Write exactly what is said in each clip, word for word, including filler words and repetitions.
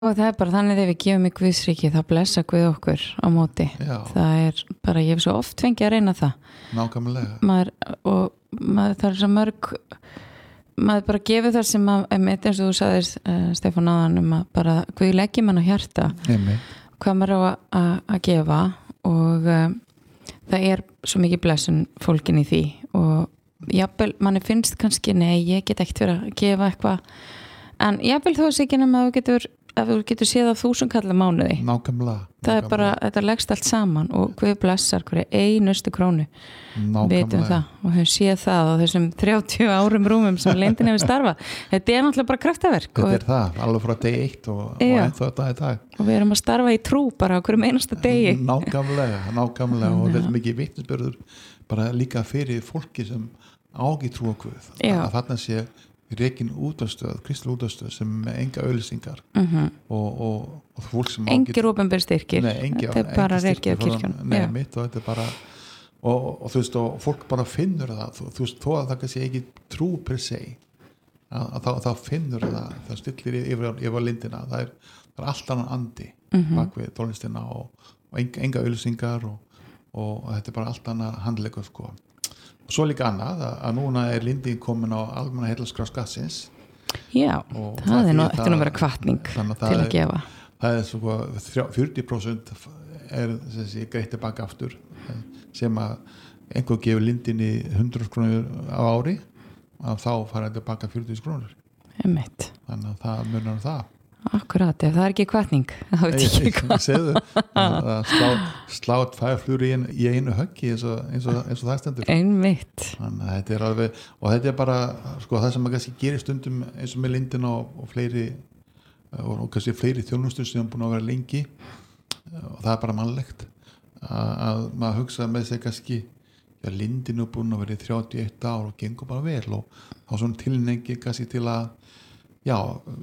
Og það er bara þannig þegar við gefum í Guðsríki þá blessa Guð okkur á móti. Já. Það er bara, ég hef svo oft fengið að reyna það. Nákvæmlega. Maður, og maður, það er svo mörg, maður bara gefur það sem að, einmitt eins og þú sagðir, uh, Stefán áðan, um að bara Guð leggi mann á hjarta. Einmitt. Hvað maður á að, að gefa og um, það er svo mikið blessun fólkin í því og jafnvel, manni finnst kannski, nei, ég get ekkert verið að gefa eitthvað, en jafnvel þó að sig ekki nema að þú getur ef þú getur séð á þúsund kallar mánuði. Nákvæmlega. Það er bara, þetta leggst allt saman og Guð blessar hverju einustu krónu. Vitum það og hefur séð það á þessum þrjátíu árum rúmum sem leyndin hefur starfað. Þetta er náttúrulega bara kraftaverk. Þetta er það, alveg frá degi eitt og, og ennþá þetta er dag. Og við erum að starfa í trú bara á hverjum einasta degi. Nákvæmlega, nákvæmlega og þetta er mikið vitnisburður bara líka fyrir fólki sem á ekki trú á Guð. Að þarna sé rekin útastöð, kristlu útastöð sem með enga auðlýsingar mm-hmm. og, og, og fólk sem engir opinber styrkir, engi, þetta er bara rekið af kirkjunum. Nei, mitt og þetta er bara og, og þú veist, og fólk bara finnur það þú, þú veist, þó að það kannski ekki trú per se að, að þá, þá finnur það, það stillir yfir, yfir lindina, það er, það er allt annan andi mm-hmm. bak við tónlistina og, og enga, enga auðlýsingar og, og, og þetta er bara allt annan handleikur sko. Og svo líka annað að núna er Lindin komin á almenna heillaskrá skattsins. Já, það, það er nú eftir að vera hvatning til að er, gefa. Það er svo fjörutíu prósent er þessi greitt tilbaka aftur sem að einhver gefur Lindin í hundrað krónur á ári að þá fara tilbaka fjörutíu krónur. Einmitt. Þannig að það munar um það. Akkurat, ef það er ekki hvatning þá veit ég ekki hvað slá, slá tvær flugur í, ein, í einu höggi eins og, eins og, eins og það stendur einmitt þannig að þetta er alveg og þetta er bara sko, það sem maður kannski gerir stundum eins og með Lindin og, og fleiri og, og kannski fleiri þjónustur sem búin að vera lengi og það er bara mannlegt að, að maður hugsa með sig kannski já, Lindin er búin að vera í þrjátíu og eitt ár og gengur bara vel og þá svona tilnengi kannski til að já,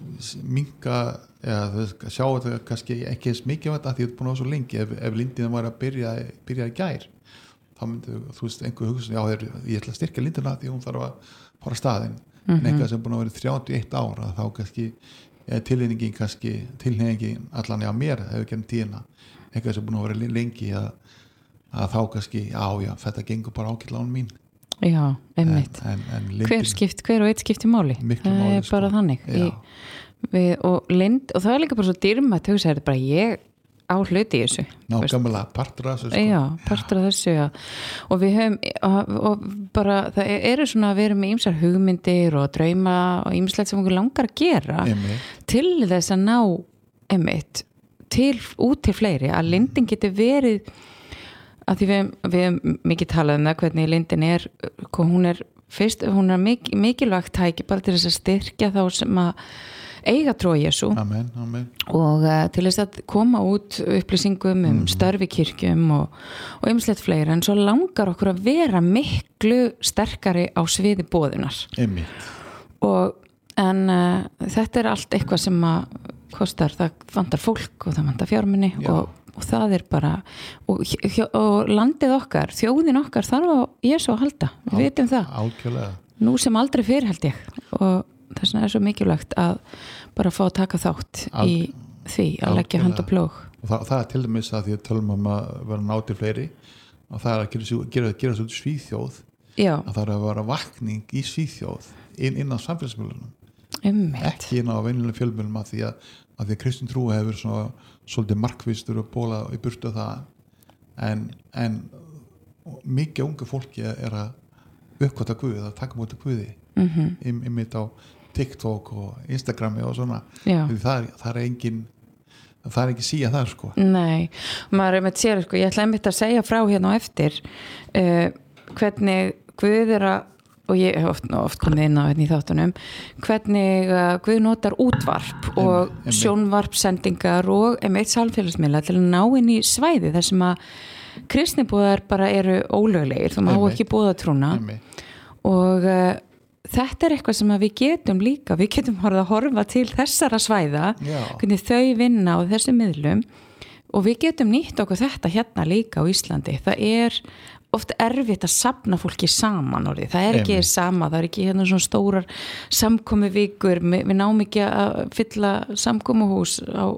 minka eða sjá þetta kannski ekki eins mikið þetta því þetta er búin að vera svo lengi ef, ef Lindin var að byrja, byrja í gær þá myndi, þú veist, einhver hugsa já, þeir, ég ætla að styrka Lindina því hún þarf að fara staðinn, mm-hmm. en einhver sem búin að vera þrjátíu og eitt ára þá kannski tilnefningin kannski tilnefningin allan á mér hefur gennum tíðina einhver sem búin að vera lengi að, að þá kannski, já, já, þetta gengur bara ágætlega án mín Já, einmitt. En, en, en Lindin, hver, skipt, hver og eitt skipti máli. Miklu það máli, er bara sko. þannig. Í, við, og, Lind, og það er líka bara svo dýrmætt að hugsa, er bara ég á hluti í þessu. Nákvæmlega, partur af þessu. Sko. Já, partur af þessu, já. Og við höfum, og, og bara, það eru svona að við erum með ýmsar hugmyndir og drauma og ýmislegt sem okkur langar að gera einmitt. Til þess að ná, einmitt, til, út til fleiri, að Lindin geti verið að því við, við hefum mikið talað um það hvernig Lindin er, hún er fyrst, hún er mik, mikilvægt tæki bara til þess að styrkja þá sem að eiga trú á Jesú amen, amen. og uh, til þess að koma út upplýsingum um mm. störfi kirkjum og, og ymslegt fleira en svo langar okkur að vera miklu sterkari á sviði boðunar Einmitt. og en uh, þetta er allt eitthvað sem að kostar, það vantar fólk og það vantar fjármuni og og það er bara og, og landið okkar, þjóðin okkar þarf á Jesú að halda, við Al, vitum það algjörlega. Nú sem aldrei fyrr held ég og þess vegna er svo mikilvægt að bara fá að taka þátt Al, í því að leggja hand á plóg og það, það er til dæmis að því að tölum um að vera náti fleiri og það er að gera, gera, gera svo Svíþjóð Já. Að það er að vera vakning í Svíþjóð inn, inn á samfélagsmiðlunum ekki inn á venjulegum fjölmiðlum að því að, að því að kristin trú hefur svona svolítið markvistur og bóla í burtu það en, en mikið unga fólki er að uppkvæta Guði, að taka mútið Guði mm-hmm. ymmit á TikTok og Instagrami og svona það er, það er engin það er ekki síða þar sko Nei, maður er með sér sko, ég ætla einmitt að segja frá hérna á eftir uh, hvernig Guð er að og ég hef oft, oft komið inn á hérna í þáttunum hvernig uh, Guð notar útvarp og em, em, sjónvarpsendingar og einmitt samfélagsmiðla til að ná inn í svæði þar sem að kristnibúðar bara eru ólöglegir, þú má ekki búða trúna og uh, þetta er eitthvað sem að við getum líka við getum horfað að horfa til þessara svæða Já. Hvernig þau vinna á þessum miðlum og við getum nýtt okkur þetta hérna líka á Íslandi það er oft erfitt að safna fólki saman orðið. Það er ekki Einmitt. sama, það er ekki hérna svona stórar samkomu vikur, við náum ekki að fylla samkomuhús á